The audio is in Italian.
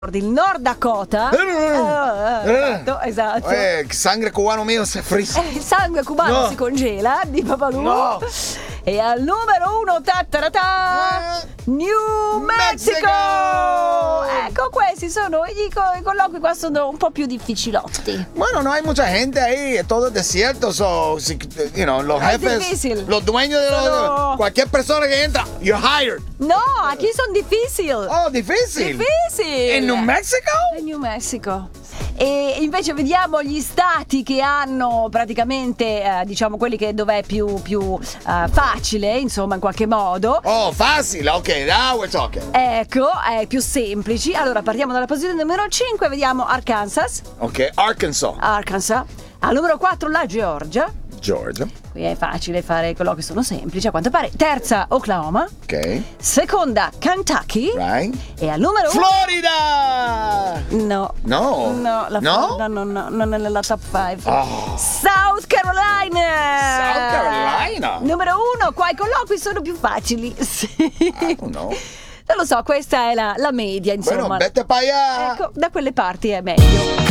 Il Nord Dakota. Esatto. Sangue cubano mio si frizza. Il sangue cubano si congela di Papalù. No. E al numero 1 New Mexico. Ecco, questi sono i colloqui qua sono un po' più difficilotti. Bueno, no hay mucha gente ahí, es todo desierto, los jefes, difícil. los dueños de cualquier persona que entra, you're hired. No, aquí sono difficili. Oh, difícil. Difficili. In New Mexico? In New Mexico. E invece vediamo gli stati che hanno praticamente, diciamo quelli che dove è più facile, insomma, in qualche modo. Oh, facile, ok, now we're talking. Ecco, è più semplici. Allora partiamo dalla posizione numero 5, vediamo Arkansas. Ok, Arkansas. Al numero 4 la Georgia. Qui è facile fare quello che sono semplici, a quanto pare. Terza, Oklahoma. Ok. Seconda, Kentucky. Right. E al numero Florida! No, la Florida non è nella top 5. South Carolina. Numero 1, qua i colloqui sono più facili. Sì. I don't know. Non lo so, questa è la media, insomma. Bueno, vete para allá. Ecco, da quelle parti è meglio.